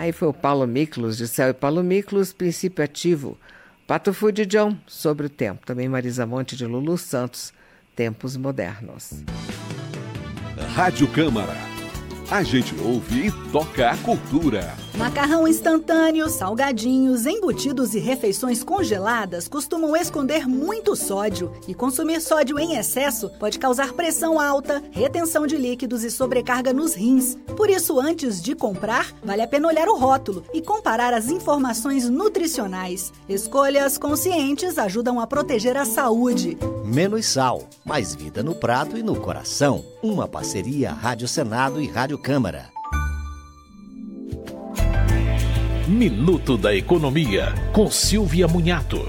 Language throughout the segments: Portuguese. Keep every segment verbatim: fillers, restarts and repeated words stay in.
Aí foi o Paulo Miklos, de Céu e Paulo Miklos, Princípio Ativo. Pato Fu de John, Sobre o Tempo. Também Marisa Monte, de Lulu Santos, Tempos Modernos. Rádio Câmara. A gente ouve e toca a cultura. Macarrão instantâneo, salgadinhos, embutidos e refeições congeladas costumam esconder muito sódio. E consumir sódio em excesso pode causar pressão alta, retenção de líquidos e sobrecarga nos rins. Por isso, antes de comprar, vale a pena olhar o rótulo e comparar as informações nutricionais. Escolhas conscientes ajudam a proteger a saúde. Menos sal, mais vida no prato e no coração. Uma parceria Rádio Senado e Rádio Câmara. Minuto da Economia, com Silvia Munhato.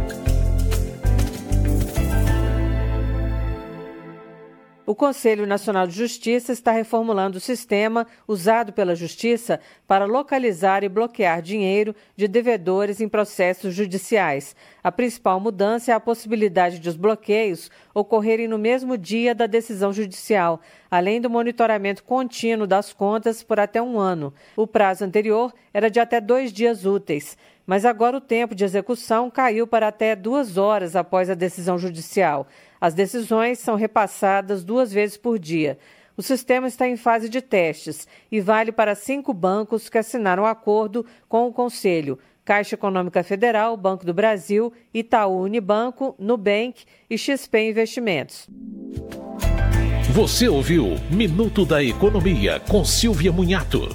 O Conselho Nacional de Justiça está reformulando o sistema usado pela Justiça para localizar e bloquear dinheiro de devedores em processos judiciais. A principal mudança é a possibilidade de os bloqueios ocorrerem no mesmo dia da decisão judicial, além do monitoramento contínuo das contas por até um ano. O prazo anterior era de até dois dias úteis, mas agora o tempo de execução caiu para até duas horas após a decisão judicial. As decisões são repassadas duas vezes por dia. O sistema está em fase de testes e vale para cinco bancos que assinaram acordo com o Conselho: Caixa Econômica Federal, Banco do Brasil, Itaú Unibanco, Nubank e X P Investimentos. Você ouviu Minuto da Economia com Silvia Munhato.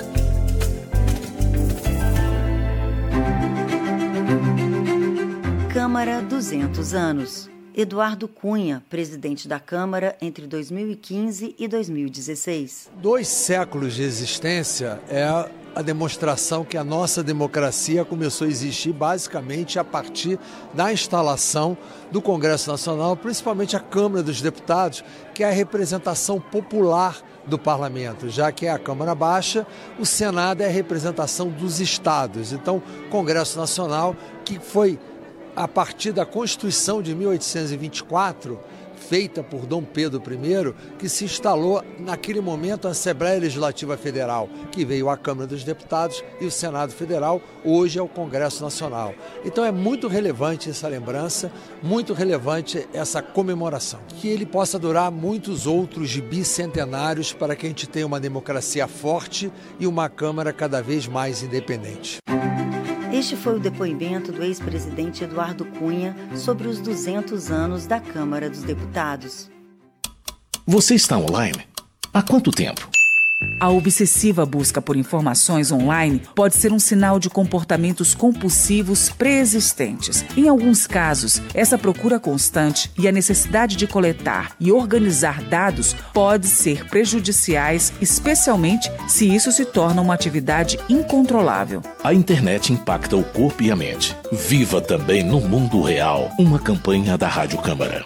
Câmara duzentos anos. Eduardo Cunha, presidente da Câmara entre dois mil e quinze e dois mil e dezesseis. Dois séculos de existência é a demonstração que a nossa democracia começou a existir basicamente a partir da instalação do Congresso Nacional, principalmente a Câmara dos Deputados, que é a representação popular do Parlamento, já que é a Câmara Baixa, o Senado é a representação dos estados. Então, Congresso Nacional, que foi a partir da Constituição de mil oitocentos e vinte e quatro, feita por Dom Pedro I, que se instalou naquele momento a Assembleia Legislativa Federal, que veio à Câmara dos Deputados, e o Senado Federal, hoje é o Congresso Nacional. Então é muito relevante essa lembrança, muito relevante essa comemoração. Que ele possa durar muitos outros bicentenários para que a gente tenha uma democracia forte e uma Câmara cada vez mais independente. Este foi o depoimento do ex-presidente Eduardo Cunha sobre os duzentos anos da Câmara dos Deputados. Você está online? Há quanto tempo? A obsessiva busca por informações online pode ser um sinal de comportamentos compulsivos pré-existentes. Em alguns casos, essa procura constante e a necessidade de coletar e organizar dados pode ser prejudiciais, especialmente se isso se torna uma atividade incontrolável. A internet impacta o corpo e a mente. Viva também no mundo real. Uma campanha da Rádio Câmara.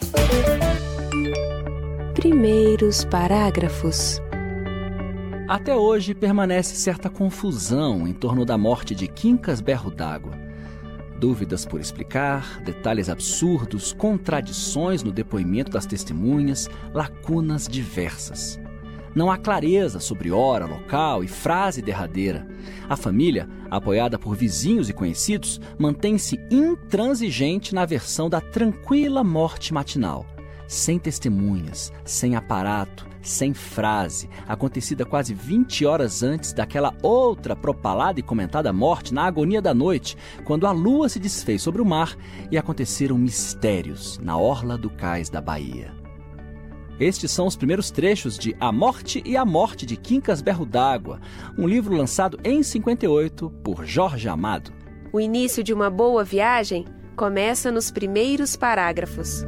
Primeiros parágrafos. Até hoje permanece certa confusão em torno da morte de Quincas Berro d'Água. Dúvidas por explicar, detalhes absurdos, contradições no depoimento das testemunhas, lacunas diversas. Não há clareza sobre hora, local e frase derradeira. A família, apoiada por vizinhos e conhecidos, mantém-se intransigente na versão da tranquila morte matinal. Sem testemunhas, sem aparato, sem frase, acontecida quase vinte horas antes daquela outra propalada e comentada morte na agonia da noite, quando a lua se desfez sobre o mar e aconteceram mistérios na orla do cais da Bahia. Estes são os primeiros trechos de A Morte e a Morte de Quincas Berro d'Água, um livro lançado em cinquenta e oito por Jorge Amado. O início de uma boa viagem começa nos primeiros parágrafos.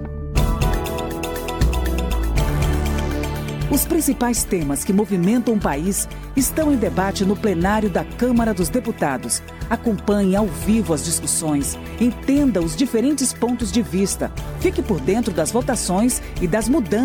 Os principais temas que movimentam o país estão em debate no plenário da Câmara dos Deputados. Acompanhe ao vivo as discussões, entenda os diferentes pontos de vista, fique por dentro das votações e das mudanças